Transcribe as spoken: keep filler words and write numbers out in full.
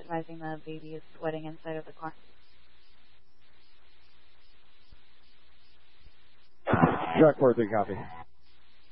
advising the baby is sweating inside of the car. Truck four three, copy.